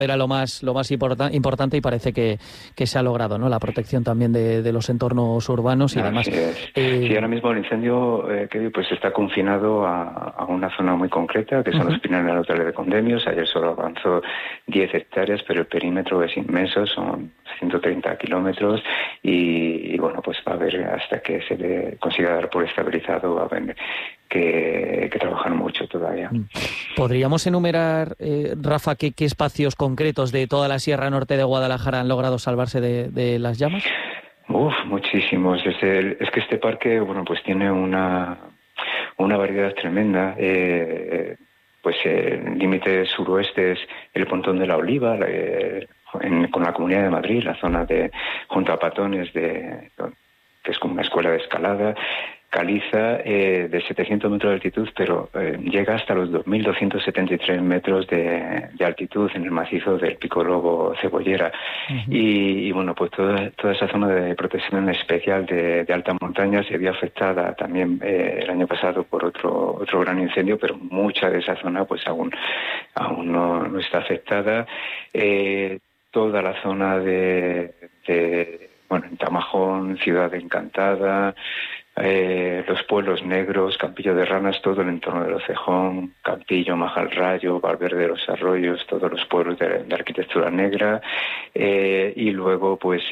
era lo más importante y parece que se ha logrado, ¿no? La protección también de los entornos urbanos y demás. Así es. Sí, ahora mismo el incendio pues está confinado a una zona muy concreta, que son los Pinares Naturales de Condemios. Ayer solo avanzó 10 hectáreas, pero el perímetro es inmenso, son 130 kilómetros y bueno, pues va a haber hasta que se le consiga dar por estabilizado, va a haber que trabajar mucho todavía. ¿Podríamos enumerar, Rafa, qué espacios concretos de toda la Sierra Norte de Guadalajara han logrado salvarse de las llamas? Muchísimos. Es que este parque, bueno, pues tiene una variedad tremenda. Pues el límite suroeste es el Pontón de la Oliva, con la Comunidad de Madrid, la zona junto a Patones, que es como una escuela de escalada. Caliza, de 700 metros de altitud, pero llega hasta los 2.273 metros de altitud en el macizo del Pico Lobo Cebollera. Y bueno, pues toda esa zona de protección especial de alta montaña se vio afectada también el año pasado por otro gran incendio, pero mucha de esa zona pues aún no está afectada. Toda la zona en Tamajón, Ciudad Encantada, los pueblos negros, Campillo de Ranas, todo el entorno del Ocejón, Campillo, Majalrayo, Valverde de los Arroyos, todos los pueblos de arquitectura negra, y luego pues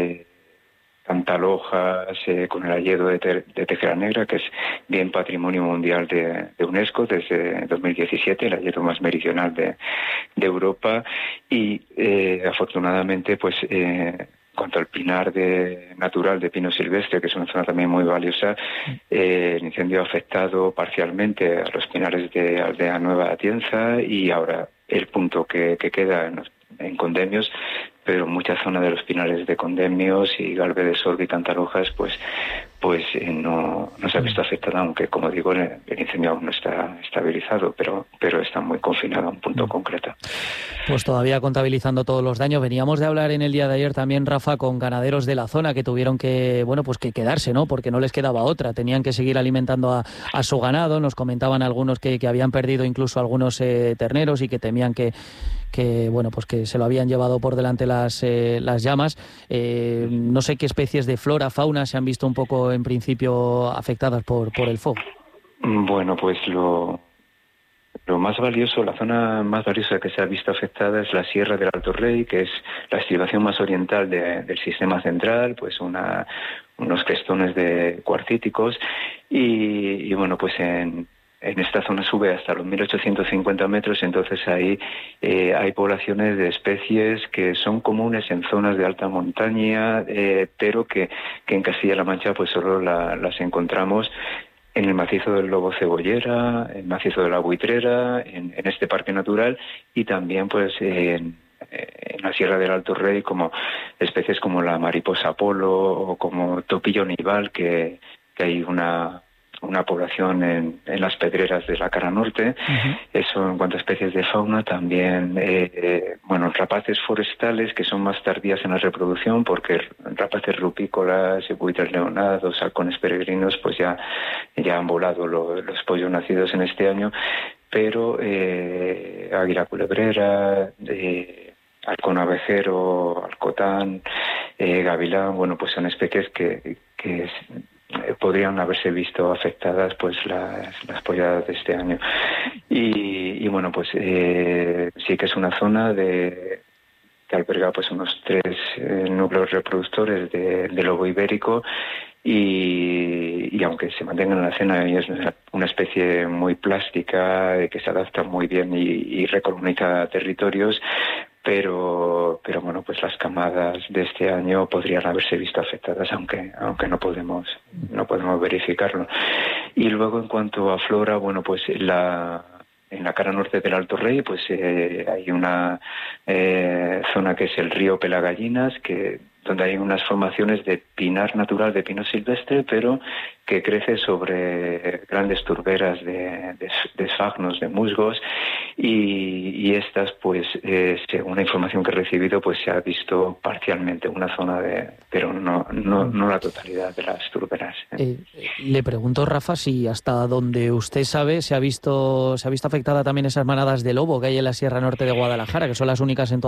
Cantalojas, con el hayedo de Tejera Negra, que es bien patrimonio mundial de UNESCO desde 2017, el hayedo más meridional de Europa, y afortunadamente pues en cuanto al pinar natural de pino silvestre, que es una zona también muy valiosa, el incendio ha afectado parcialmente a los pinares de Aldea Nueva Atienza y ahora el punto que queda en Condemios, pero mucha zona de los pinares de Condemios y Galve de Sorbe y Cantalojas pues no se ha visto afectada, aunque como digo el incendio aún no está estabilizado, pero está muy confinado a un punto concreto. Pues todavía contabilizando todos los daños. Veníamos de hablar en el día de ayer también, Rafa, con ganaderos de la zona que tuvieron que quedarse, ¿no? Porque no les quedaba otra, tenían que seguir alimentando a su ganado. Nos comentaban algunos que habían perdido incluso algunos terneros y que temían que se lo habían llevado por delante las llamas. No sé qué especies de flora, fauna se han visto un poco en principio afectadas por el fuego. Bueno, pues lo más valioso, la zona más valiosa que se ha visto afectada es la Sierra del Alto Rey, que es la estribación más oriental del sistema central, pues unos crestones de cuarcíticos y bueno, pues en esta zona sube hasta los 1.850 metros, entonces ahí hay poblaciones de especies que son comunes en zonas de alta montaña, pero que en Castilla-La Mancha pues solo las encontramos en el macizo del Lobo Cebollera, en el macizo de la Buitrera, en este parque natural y también pues en la Sierra del Alto Rey como especies como la mariposa polo o como topillo nival, que hay una población en las pedreras de la cara norte. Eso en cuanto a especies de fauna. También rapaces forestales que son más tardías en la reproducción, porque rapaces rupícolas, buitres leonados, halcones peregrinos pues ya han volado los pollos nacidos en este año, pero águila culebrera, halcón abejero, alcotán, gavilán, pues son especies que podrían haberse visto afectadas pues las polladas de este año y bueno pues sí que es una zona que alberga pues unos 3 núcleos reproductores de lobo ibérico y aunque se mantenga en la zona y es una especie muy plástica que se adapta muy bien y recoloniza territorios, pero bueno, pues las camadas de este año podrían haberse visto afectadas, aunque no podemos verificarlo. Y luego en cuanto a flora, bueno, pues en la cara norte del Alto Rey pues hay una zona que es el río Pelagallinas, donde hay unas formaciones de pinar natural, de pino silvestre, pero que crece sobre grandes turberas de esfagnos, de musgos, y estas, pues, según la información que he recibido, pues se ha visto parcialmente una zona pero no la totalidad de las turberas. Le pregunto, Rafa, si hasta donde usted sabe se ha visto afectada también esas manadas de lobo que hay en la Sierra Norte de Guadalajara, que son las únicas en